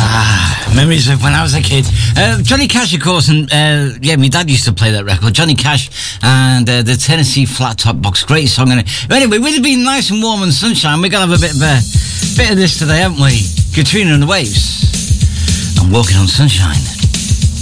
Memories of when I was a kid. Johnny Cash, of course, and my dad used to play that record. Johnny Cash and the Tennessee Flat Top Box. Great song. Anyway, with it being nice and warm and sunshine, we're going to have a bit of this today, haven't we? Katrina and the Waves. I'm walking on sunshine.